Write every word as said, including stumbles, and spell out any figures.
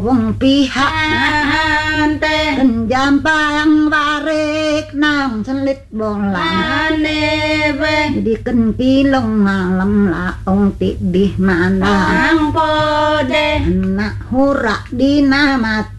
wong pihak ante kenjam bayang warik nang selit bolang ane we jadi kenti long ngalam la ong ti di mana ang pode anak hura di namat